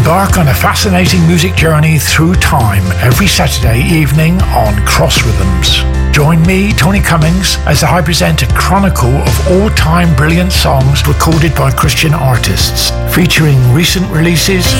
Embark on a fascinating music journey through time every Saturday evening on Cross Rhythms. Join me, Tony Cummings, as I present a chronicle of all-time brilliant songs recorded by Christian artists, featuring recent releases,